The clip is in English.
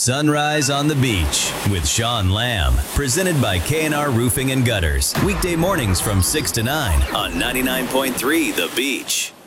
Sunrise on the Beach with Sean Lamb, presented by K&R Roofing and Gutters. Weekday mornings from 6 to 9 on 99.3 The Beach.